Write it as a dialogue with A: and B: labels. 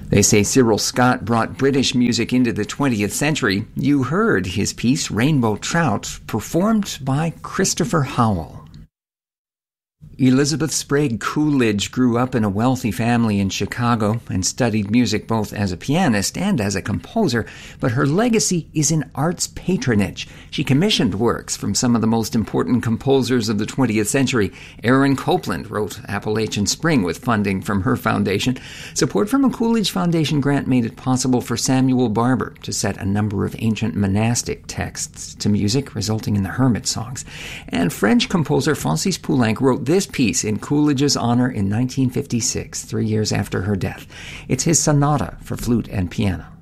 A: They say Cyril Scott brought British music into the 20th century. You heard his piece, Rainbow Trout, performed by Christopher Howell. Elizabeth Sprague Coolidge grew up in a wealthy family in Chicago and studied music both as a pianist and as a composer, but her legacy is in arts patronage. She commissioned works from some of the most important composers of the 20th century. Aaron Copland wrote Appalachian Spring with funding from her foundation. Support from a Coolidge Foundation grant made it possible for Samuel Barber to set a number of ancient monastic texts to music, resulting in the Hermit Songs. And French composer Francis Poulenc wrote this piece in Coolidge's honor in 1956, 3 years after her death. It's his sonata for flute and piano.